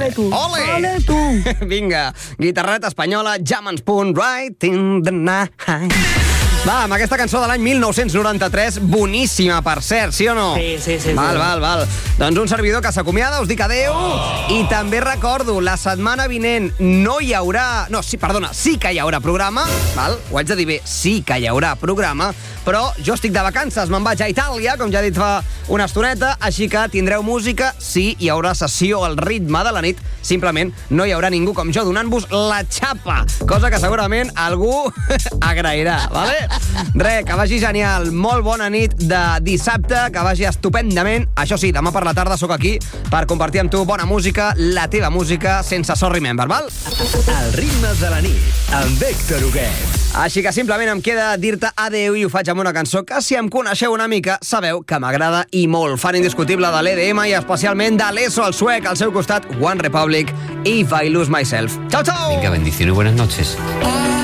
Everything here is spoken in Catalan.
Ole, tu. Ole! Ole, tu. Vinga, guitarreta espanyola, Jamans Punt, Right in the Night. Va, amb aquesta cançó de l'any 1993, boníssima, per cert, sí o no? Sí. Val. Doncs un servidor que s'acomiada, us dic adeu, i també recordo, la setmana vinent no hi haurà... No, sí, perdona, sí que hi haurà programa, val? Ho haig de dir bé, sí que hi haurà programa, però jo estic de vacances, me'n vaig a Itàlia, com ja he dit fa una estoneta, així que tindreu música, sí, hi haurà sessió al ritme de la nit, simplement no hi haurà ningú com jo donant-vos la xapa, cosa que segurament algú agrairà, vale? Res, que vagi genial, molt bona nit de dissabte, que vagi estupendament. Això sí, demà per la tarda sóc aquí per compartir amb tu bona música, la teva música, sense So Remember, val? El ritme de la nit, amb Héctor Huguet. Així que simplement em queda dir-te adeu i ho faig amb una cançó que, si em coneixeu una mica, sabeu que m'agrada i molt. Fan indiscutible de l'EDM i especialment de l'ESO, el suec, al seu costat, One Republic, If I Lose Myself. Ciao, ciao! Venga, bendición y buenas noches.